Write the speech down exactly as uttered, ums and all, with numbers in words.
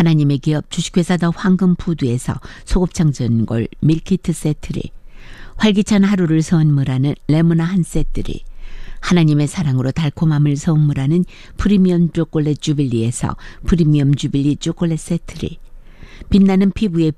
하나님의 기업 주식회사 더 황금푸드에서 소곱창 전골 밀키트 세트를, 활기찬 하루를 선물하는 레모나 한 세트를, 하나님의 사랑으로 달콤함을 선물하는 프리미엄 초콜릿 주빌리에서 프리미엄 주빌리 초콜릿 세트를, 빛나는 피부의